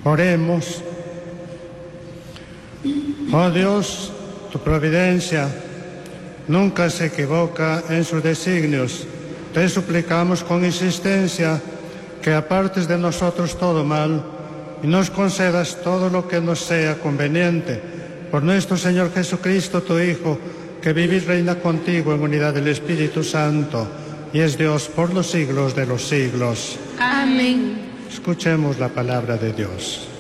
Oremos. Oh Dios, tu providencia nunca se equivoca en sus designios. Te suplicamos con insistencia que apartes de nosotros todo mal y nos concedas todo lo que nos sea conveniente. Por nuestro Señor Jesucristo, tu Hijo, que vive y reina contigo en unidad del Espíritu Santo, y es Dios por los siglos de los siglos. Amén. Escuchemos la palabra de Dios.